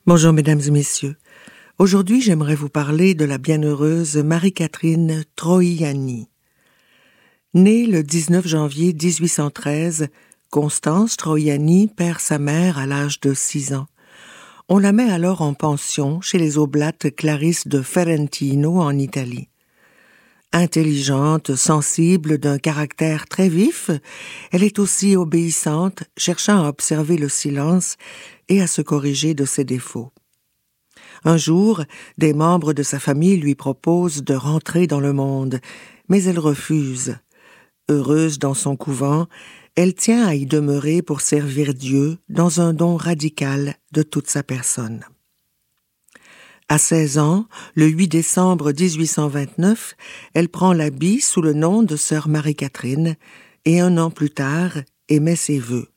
Bonjour mesdames et messieurs. Aujourd'hui, j'aimerais vous parler de la bienheureuse Marie-Catherine Troiani. Née le 19 janvier 1813, Constance Troiani perd sa mère à l'âge de 6 ans. On la met alors en pension chez les oblates Clarisses de Ferentino en Italie. Intelligente, sensible, d'un caractère très vif, elle est aussi obéissante, cherchant à observer le silence et à se corriger de ses défauts. Un jour, des membres de sa famille lui proposent de rentrer dans le monde, mais elle refuse. Heureuse dans son couvent, elle tient à y demeurer pour servir Dieu dans un don radical de toute sa personne. À 16 ans, le 8 décembre 1829, elle prend l'habit sous le nom de sœur Marie-Catherine et 1 an plus tard, émet ses vœux.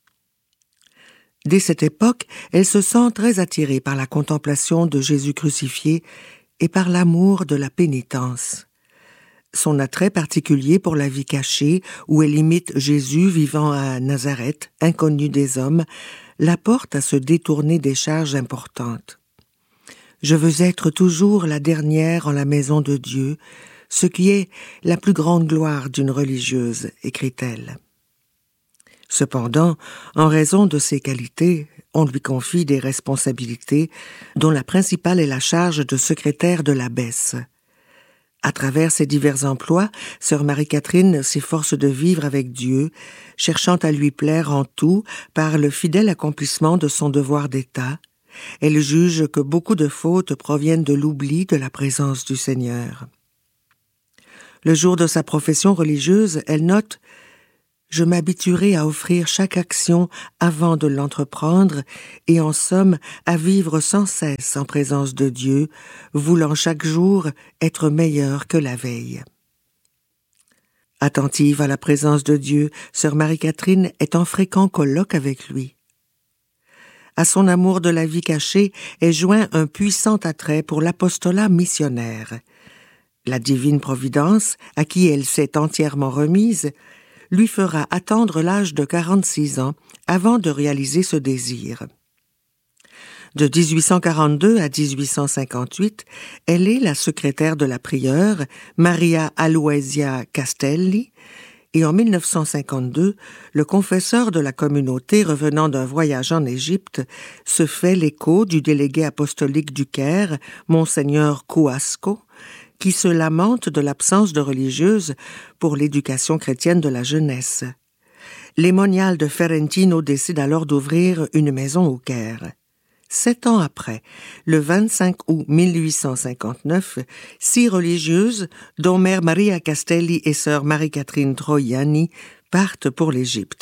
Dès cette époque, elle se sent très attirée par la contemplation de Jésus crucifié et par l'amour de la pénitence. Son attrait particulier pour la vie cachée, où elle imite Jésus vivant à Nazareth, inconnu des hommes, la porte à se détourner des charges importantes. « Je veux être toujours la dernière en la maison de Dieu, ce qui est la plus grande gloire d'une religieuse », écrit-elle. Cependant, en raison de ses qualités, on lui confie des responsabilités, dont la principale est la charge de secrétaire de l'abbesse. À travers ses divers emplois, sœur Marie-Catherine s'efforce de vivre avec Dieu, cherchant à lui plaire en tout par le fidèle accomplissement de son devoir d'État. Elle juge que beaucoup de fautes proviennent de l'oubli de la présence du Seigneur. Le jour de sa profession religieuse, elle note « Je m'habituerai à offrir chaque action avant de l'entreprendre et en somme à vivre sans cesse en présence de Dieu, voulant chaque jour être meilleure que la veille. » Attentive à la présence de Dieu, sœur Marie-Catherine est en fréquent colloque avec lui. À son amour de la vie cachée est joint un puissant attrait pour l'apostolat missionnaire. La divine providence, à qui elle s'est entièrement remise, lui fera attendre l'âge de 46 ans avant de réaliser ce désir. De 1842 à 1858, elle est la secrétaire de la prieure Maria Aloysia Castelli, et en 1952, le confesseur de la communauté revenant d'un voyage en Égypte se fait l'écho du délégué apostolique du Caire, Monseigneur Kouasko, qui se lamente de l'absence de religieuses pour l'éducation chrétienne de la jeunesse. Les moniales de Ferentino décident alors d'ouvrir une maison au Caire. 7 ans après, le 25 août 1859, 6 religieuses, dont Mère Maria Castelli et sœur Marie-Catherine Troiani, partent pour l'Égypte.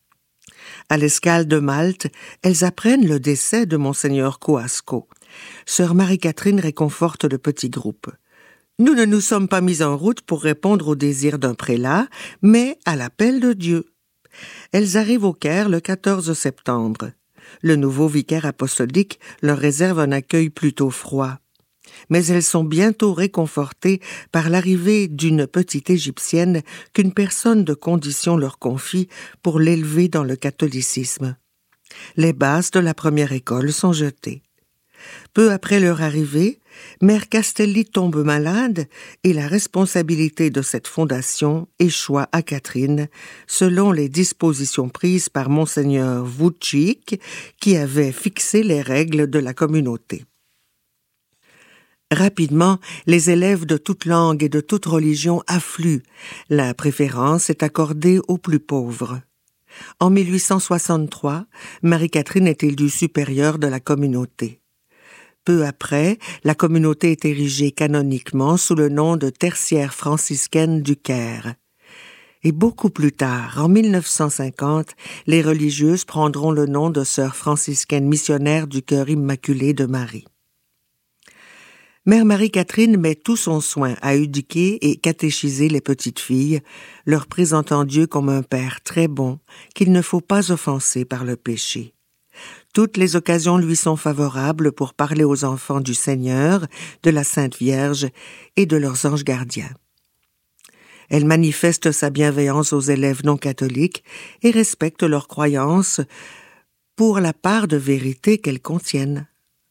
À l'escale de Malte, elles apprennent le décès de Monseigneur Kouasko. Sœur Marie-Catherine réconforte le petit groupe. « Nous ne nous sommes pas mis en route pour répondre aux désirs d'un prélat, mais à l'appel de Dieu. » Elles arrivent au Caire le 14 septembre. Le nouveau vicaire apostolique leur réserve un accueil plutôt froid. Mais elles sont bientôt réconfortées par l'arrivée d'une petite Égyptienne qu'une personne de condition leur confie pour l'élever dans le catholicisme. Les bases de la première école sont jetées. Peu après leur arrivée, Mère Castelli tombe malade et la responsabilité de cette fondation échoit à Catherine, selon les dispositions prises par Monseigneur Vucic, qui avait fixé les règles de la communauté. Rapidement, les élèves de toute langue et de toute religion affluent. La préférence est accordée aux plus pauvres. En 1863, Marie-Catherine est élue supérieure de la communauté. Peu après, la communauté est érigée canoniquement sous le nom de Tertiaire franciscaine du Caire. Et beaucoup plus tard, en 1950, les religieuses prendront le nom de sœurs franciscaines missionnaires du Cœur Immaculé de Marie. Mère Marie-Catherine met tout son soin à éduquer et catéchiser les petites filles, leur présentant Dieu comme un Père très bon, qu'il ne faut pas offenser par le péché. Toutes les occasions lui sont favorables pour parler aux enfants du Seigneur, de la Sainte Vierge et de leurs anges gardiens. Elle manifeste sa bienveillance aux élèves non catholiques et respecte leurs croyances pour la part de vérité qu'elles contiennent.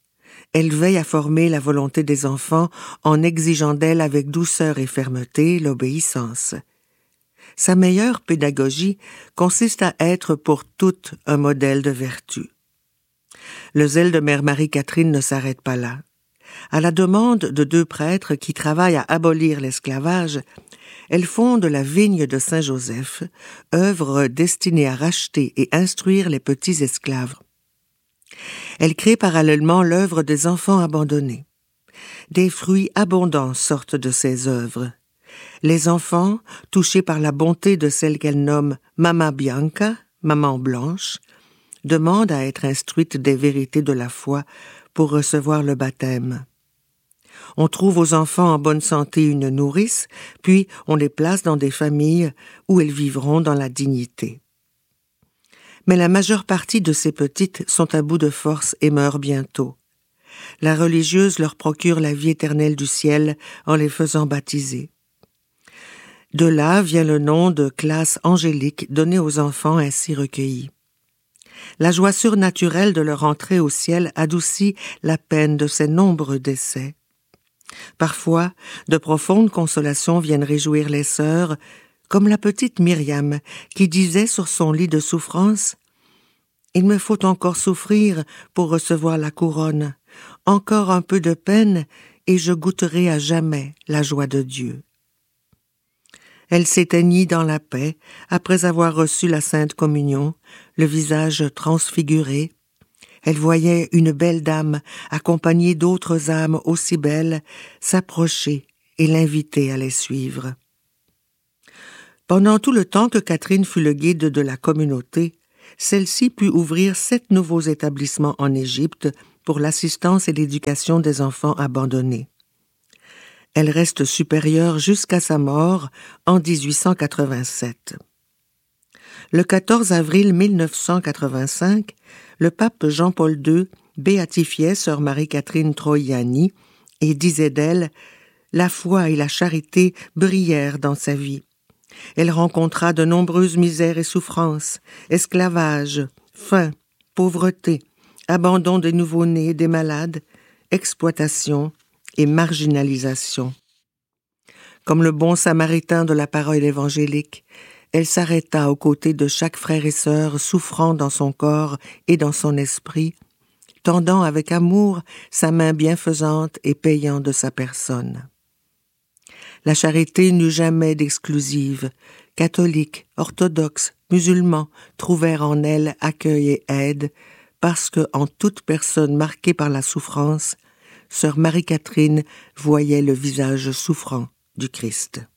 Elle veille à former la volonté des enfants en exigeant d'elle avec douceur et fermeté l'obéissance. Sa meilleure pédagogie consiste à être pour toutes un modèle de vertu. Le zèle de Mère Marie-Catherine ne s'arrête pas là. À la demande de 2 prêtres qui travaillent à abolir l'esclavage, elle fonde la Vigne de Saint-Joseph, œuvre destinée à racheter et instruire les petits esclaves. Elle crée parallèlement l'œuvre des enfants abandonnés. Des fruits abondants sortent de ces œuvres. Les enfants, touchés par la bonté de celle qu'elle nomme Mama Bianca, Maman Blanche, demandent à être instruites des vérités de la foi pour recevoir le baptême. On trouve aux enfants en bonne santé une nourrice, puis on les place dans des familles où elles vivront dans la dignité. Mais la majeure partie de ces petites sont à bout de force et meurent bientôt. La religieuse leur procure la vie éternelle du ciel en les faisant baptiser. De là vient le nom de classe angélique donné aux enfants ainsi recueillis. La joie surnaturelle de leur entrée au ciel adoucit la peine de ces nombreux décès. Parfois, de profondes consolations viennent réjouir les sœurs, comme la petite Myriam, qui disait sur son lit de souffrance « Il me faut encore souffrir pour recevoir la couronne, encore un peu de peine, et je goûterai à jamais la joie de Dieu. » Elle s'éteignit dans la paix, après avoir reçu la Sainte Communion, le visage transfiguré. Elle voyait une belle dame, accompagnée d'autres âmes aussi belles, s'approcher et l'inviter à les suivre. Pendant tout le temps que Catherine fut le guide de la communauté, celle-ci put ouvrir 7 nouveaux établissements en Égypte pour l'assistance et l'éducation des enfants abandonnés. Elle reste supérieure jusqu'à sa mort en 1887. Le 14 avril 1985, le pape Jean-Paul II béatifiait sœur Marie-Catherine Troiani et disait d'elle « La foi et la charité brillèrent dans sa vie. Elle rencontra de nombreuses misères et souffrances, esclavage, faim, pauvreté, abandon des nouveau-nés et des malades, exploitation et marginalisation. Comme le bon samaritain de la parole évangélique, elle s'arrêta aux côtés de chaque frère et sœur souffrant dans son corps et dans son esprit, tendant avec amour sa main bienfaisante et payant de sa personne. La charité n'eut jamais d'exclusive. Catholiques, orthodoxes, musulmans trouvèrent en elle accueil et aide, parce que, en toute personne marquée par la souffrance, sœur Marie-Catherine voyait le visage souffrant du Christ.